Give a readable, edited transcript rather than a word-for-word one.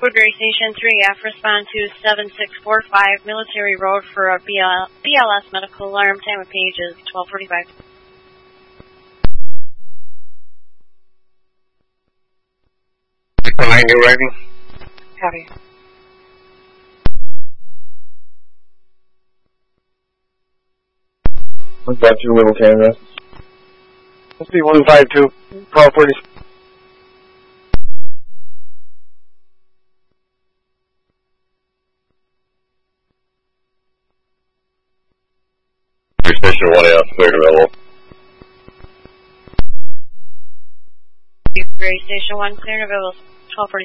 Woodbury Station 3F, respond to 7645 Military Road for a BLS medical alarm. Time of page is 12:45. Behind you, ready? Copy. What's that, your little Canada? Let's be 152, 1240. Station 1F, clear available. Woodbury Station 1, clear and available, 12:45.